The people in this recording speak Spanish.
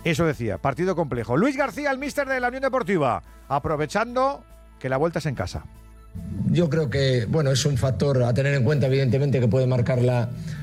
Eso decía, partido complejo. Luis García, el míster de la Unión Deportiva, aprovechando que la vuelta es en casa. Yo creo que, bueno, es un factor a tener en cuenta, evidentemente, que puede marcar la